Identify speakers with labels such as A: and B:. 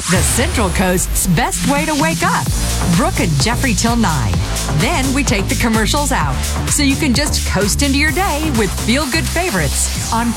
A: the Central Coast's best way to wake up. Brooke and Jeffrey till 9. Then we take the commercials out, so you can just coast into your day with feel-good favorites on